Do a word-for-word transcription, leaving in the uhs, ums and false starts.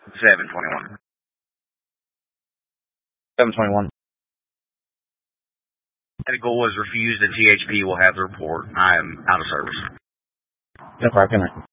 seven twenty-one. seven twenty-one. Medical was refused and T H P will have the report. I am out of service. No problem.